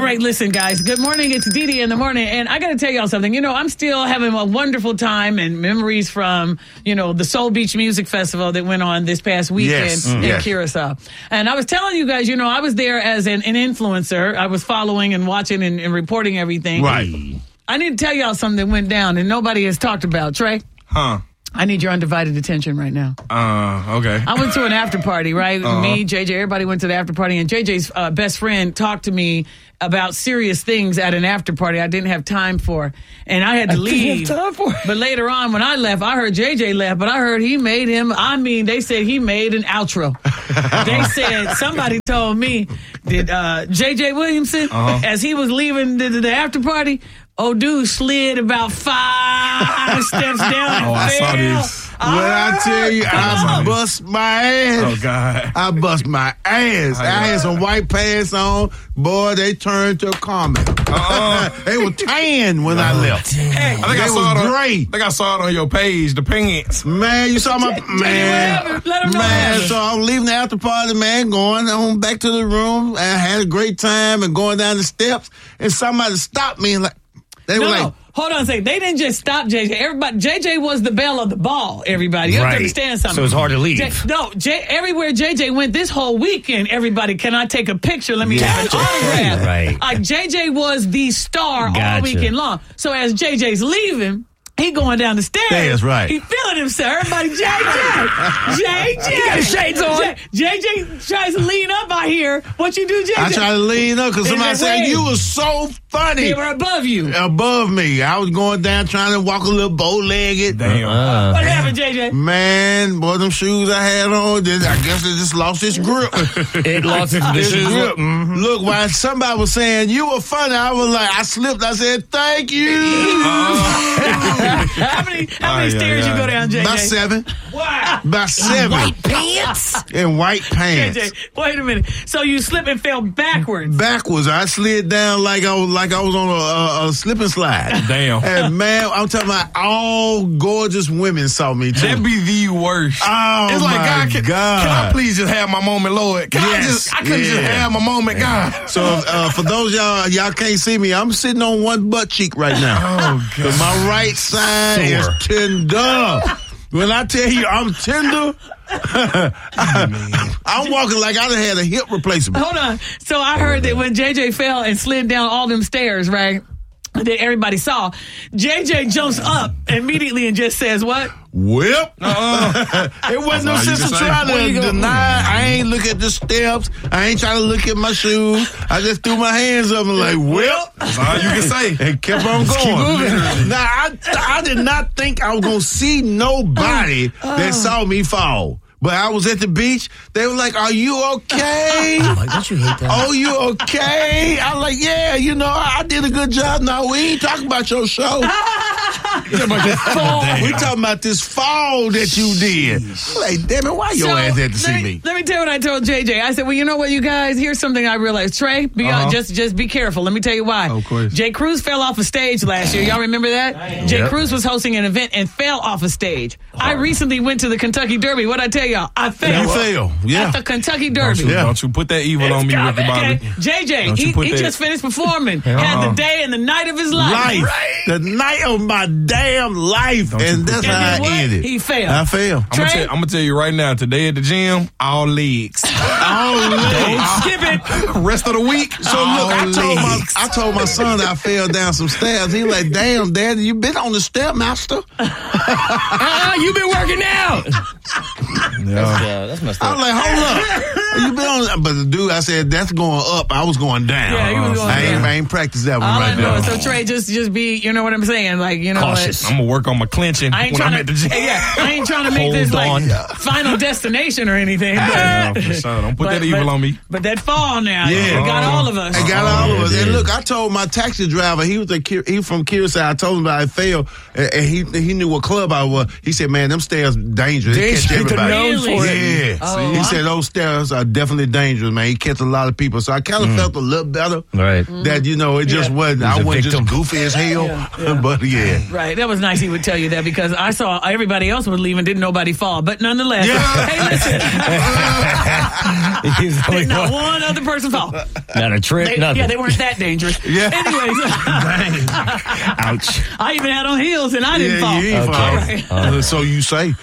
All right, listen, guys. Good morning. It's Dee Dee in the morning. And I got to tell y'all something. You know, I'm still having a wonderful time and memories from, you know, the Soul Beach Music Festival that went on this past weekend in Curacao. And I was telling you guys, you know, I was there as an influencer. I was following and watching and reporting everything. Right. I need to tell y'all something that went down and nobody has talked about. Trey? Huh? I need your undivided attention right now. Okay. I went to an after party, right? Me, JJ, everybody went to the after party, and JJ's best friend talked to me about serious things at an after party I didn't have time for, and I had to leave. But later on, when I left, I heard JJ left, but I heard he made him, they said he made an outro. They said, somebody told me that JJ Williamson, as he was leaving the after party, old dude slid about 5 steps down and I fell. saw this. When I tell you, I bust my ass. Oh, God. I bust my ass. I had some white pants on. Boy, they turned to caramel. They were tan when I left. I think They was gray. I think I saw it on your page, the pants. Man, you saw my... Man, Let him know what happened. so I'm leaving the after party, man, going on back to the room. I had a great time and going down the steps, and somebody stopped me and they were like... Hold on a second. They didn't just stop JJ. Everybody, JJ was the belle of the ball, everybody. You have to understand something. So it's hard to leave. Everywhere JJ went this whole weekend, everybody, can I take a picture? Let me have an autograph. Right. JJ was the star all weekend long. So as JJ's leaving, he going down the stairs. That's right. He feeling himself. Everybody, JJ. You got his shades on. JJ tries to lean up, I hear. What you do, JJ? I tried to lean up because somebody said, you were so funny. They were above you. Above me. I was going down trying to walk a little bow-legged. Damn. What happened, JJ? Man, boy, them shoes I had on, I guess it just lost its grip. It lost its grip. Look, while somebody was saying, you were funny, I was like, I slipped. I said, thank you. How many stairs you go down, JJ? About 7. Wow. About 7. White pants? In white pants. JJ, wait a minute. So you slipped and fell backwards? Backwards. I slid down like I was on a slip and slide. Damn. And man, I'm talking about all gorgeous women saw me too. That'd be the worst. Oh, it's like, my God, God. Can I please just have my moment, Lord? I couldn't just have my moment, God. So for those y'all can't see me, I'm sitting on one butt cheek right now. Oh, God. My right side is tender. When I tell you I'm tender, I'm walking like I done had a hip replacement. Hold on. So I heard that when JJ fell and slid down all them stairs, right, that everybody saw, JJ jumps up immediately and just says what? Whip. It wasn't no sense of trying to deny. I ain't look at the steps. I ain't trying to look at my shoes. I just threw my hands up and like, whip. That's all you can say. And kept on going. Now, I did not think I was going to see nobody that saw me fall. But I was at the beach. They were like, are you okay? Like, don't you hate that? Oh, you okay? I was like, yeah, I did a good job. No, we ain't talking about your show. We talking about this fall that you did. I'm like, damn it, why your ass had to see me? Let me tell you what I told JJ. I said, well, you know what, you guys? Here's something I realized. Trey, just be careful. Let me tell you why. Of course. Jay Cruz fell off a stage last year. Y'all remember that? Jay Cruz was hosting an event and fell off a stage. I recently went to the Kentucky Derby. What'd I tell y'all? I fell. You fell, yeah. At the Kentucky Derby. Don't you put that evil on me, Ricky Bobby. JJ, he just finished performing. Had the day and the night of his life. Right. The night of my damn life. And that's how I ended. He fell. I fell. I'm going to tell you right now, today at the gym, all legs. All legs. Don't skip it. Rest of the week. So look, I told my son that I fell down some stairs. He like, damn, Daddy, you been on the step, master? You been working out. That's messed up. I was like, hold up. You been on? But the dude, I said, that's going up. I was going down. Yeah, he was going down. I ain't practiced that one All right I know there. is, so Trey, just be, you know what I'm saying? Like, you know cautious. what? I'm going to work on my clenching when I'm at the gym. I ain't trying to make this like final destination or anything. Don't put that evil on me. But that fall now, Yeah. it got all of us. It got all of us. And look, I told my taxi driver, he from Curacao. I told him that I failed, and he knew what club I was. He said, man, them stairs dangerous. They catch everybody. Really? Yeah. Oh, he said those stairs are definitely dangerous, man. He catch a lot of people. So I kind of felt a little better. Right. That, it just wasn't, I wasn't just goofy as hell. But Right. That was nice he would tell you that, because I saw everybody else was leaving, didn't nobody fall. But nonetheless, hey, listen. Did not one other person fall. Not a trip, nothing. Yeah, they weren't that dangerous. Anyways. Ouch. I even had on heels and I didn't fall. You ain't fall. Right. So you say.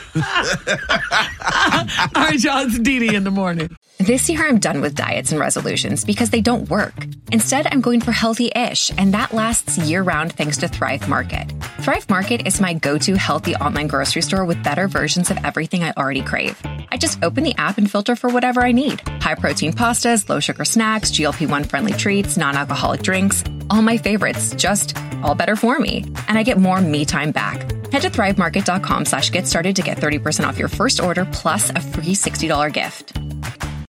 All right, y'all, it's Dee Dee in the morning. This year, I'm done with diets and resolutions because they don't work. Instead, I'm going for healthy-ish, and that lasts year-round thanks to Thrive Market. Thrive Market is my go-to healthy online grocery store with better versions of everything I already crave. I just open the app and filter for whatever I need. High-protein pastas, low-sugar snacks, GLP-1-friendly treats, non-alcoholic drinks. All my favorites, just all better for me. And I get more me time back. Head to thrivemarket.com/get started to get 30% off your first order plus a free $60 gift.